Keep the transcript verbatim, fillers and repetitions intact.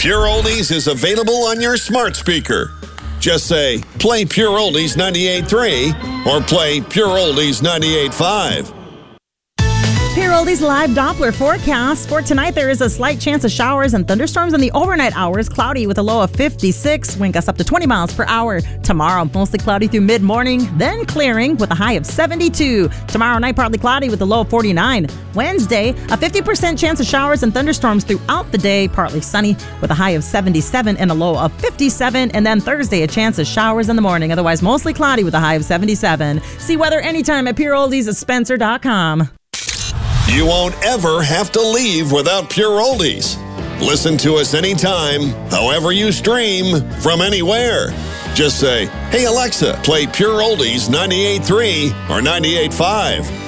Pure Oldies is available on your smart speaker. Just say, play Pure Oldies ninety-eight point three or play Pure Oldies ninety-eight point five. Pure Oldies live Doppler forecast. For tonight, there is a slight chance of showers and thunderstorms in the overnight hours. Cloudy with a low of fifty-six. Wind gusts up to twenty miles per hour. Tomorrow, mostly cloudy through mid-morning, then clearing with a high of seventy-two. Tomorrow night, partly cloudy with a low of forty-nine. Wednesday, a fifty percent chance of showers and thunderstorms throughout the day. Partly sunny with a high of seventy-seven and a low of fifty-seven. And then Thursday, a chance of showers in the morning. Otherwise, mostly cloudy with a high of seventy-seven. See weather anytime at Pure Oldies at Spencer dot com. You won't ever have to leave without Pure Oldies. Listen to us anytime, however you stream, from anywhere. Just say, hey Alexa, play Pure Oldies ninety-eight point three or ninety-eight point five.